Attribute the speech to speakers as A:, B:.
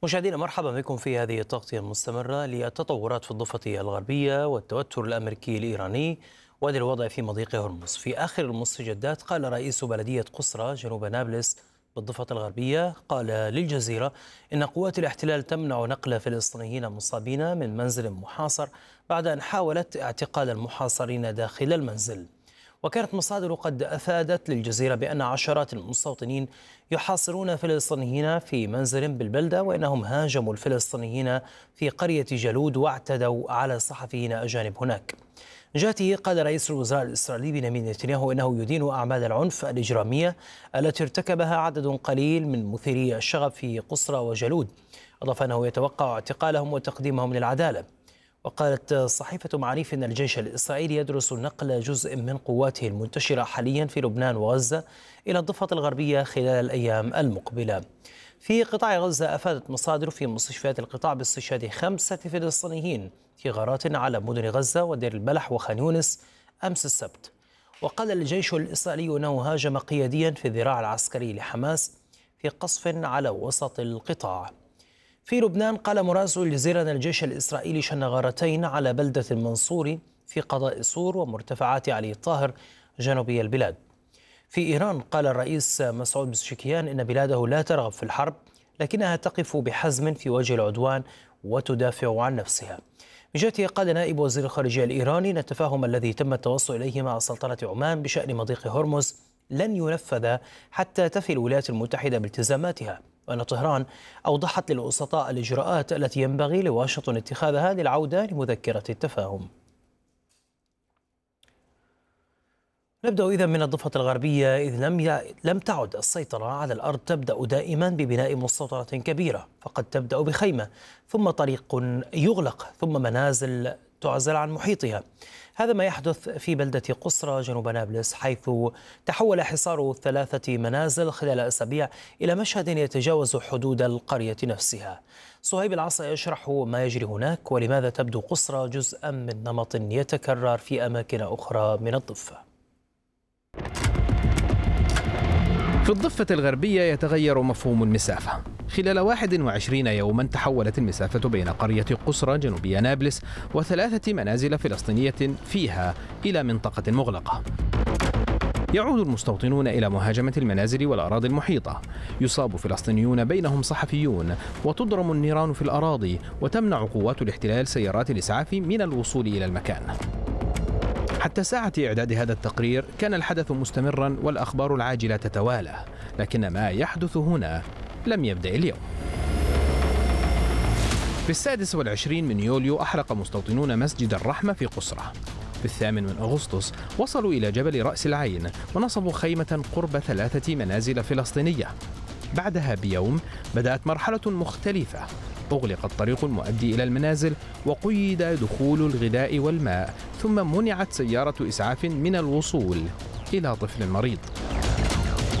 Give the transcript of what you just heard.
A: مشاهدينا مرحبا بكم في هذه التغطية المستمرة للتطورات في الضفة الغربية والتوتر الأمريكي الإيراني والوضع في مضيق هرمز. في آخر المستجدات قال رئيس بلدية قصرى جنوب نابلس بالضفة الغربية قال للجزيرة إن قوات الاحتلال تمنع نقل فلسطينيين مصابين من منزل محاصر بعد أن حاولت اعتقال المحاصرين داخل المنزل. وكانت مصادر قد أفادت للجزيرة بأن عشرات المستوطنين يحاصرون فلسطينيين في منزل بالبلدة، وإنهم هاجموا الفلسطينيين في قرية جالود واعتدوا على صحفيين أجانب هناك. جاته قال رئيس الوزراء الإسرائيلي بنيامين نتنياهو إنه يدين أعمال العنف الإجرامية التي ارتكبها عدد قليل من مثيري الشغب في قصرى وجالود. أضاف أنه يتوقع اعتقالهم وتقديمهم للعدالة. وقالت صحيفة معاريف أن الجيش الإسرائيلي يدرس نقل جزء من قواته المنتشرة حاليا في لبنان وغزة إلى الضفة الغربية خلال الأيام المقبلة. في قطاع غزة أفادت مصادر في مستشفيات القطاع باستشهاد 5 فلسطينيين في غارات على مدن غزة ودير البلح وخان يونس أمس السبت. وقال الجيش الإسرائيلي أنه هاجم قياديا في الذراع العسكري لحماس في قصف على وسط القطاع. في لبنان قال مراسل الجزيرة أن الجيش الإسرائيلي شن غارتين على بلدة المنصوري في قضاء سور ومرتفعات علي الطاهر جنوبي البلاد. في إيران قال الرئيس مسعود بزشكيان إن بلاده لا ترغب في الحرب، لكنها تقف بحزم في وجه العدوان وتدافع عن نفسها. بجهته قال نائب وزير الخارجية الإيراني أن التفاهم الذي تم التوصل إليه مع سلطنة عمان بشأن مضيق هرمز لن ينفذ حتى تفي الولايات المتحدة بالتزاماتها، وأن طهران أوضحت للوسطاء الإجراءات التي ينبغي لواشنطن اتخاذها للعودة لمذكرة التفاهم. نبدأ إذن من الضفة الغربية، إذ لم تعد السيطرة على الأرض تبدأ دائما ببناء مستوطنة كبيرة، فقد تبدأ بخيمة ثم طريق يغلق ثم منازل تعزل عن محيطها. هذا ما يحدث في بلدة قصرى جنوب نابلس، حيث تحول حصار 3 منازل خلال أسابيع إلى مشهد يتجاوز حدود القرية نفسها. صهيب العصا يشرح ما يجري هناك ولماذا تبدو قصرى جزءا من نمط يتكرر في أماكن أخرى من الضفة.
B: في الضفة الغربية يتغير مفهوم المسافة. خلال 21 يوما تحولت المسافة بين قرية قصرى جنوبية نابلس و3 منازل فلسطينية فيها إلى منطقة مغلقة. يعود المستوطنون إلى مهاجمة المنازل والأراضي المحيطة. يصاب فلسطينيون بينهم صحفيون، وتضرم النيران في الأراضي، وتمنع قوات الاحتلال سيارات الإسعاف من الوصول إلى المكان. حتى ساعة إعداد هذا التقرير كان الحدث مستمرا والأخبار العاجلة تتوالى، لكن ما يحدث هنا لم يبدأ اليوم. في 26 من يوليو أحرق مستوطنون مسجد الرحمة في قصرى. في 8 من أغسطس وصلوا إلى جبل رأس العين ونصبوا خيمة قرب 3 منازل فلسطينية. بعدها بيوم بدأت مرحلة مختلفة. أغلق الطريق المؤدي إلى المنازل وقيد دخول الغذاء والماء، ثم منعت سيارة إسعاف من الوصول إلى طفل مريض.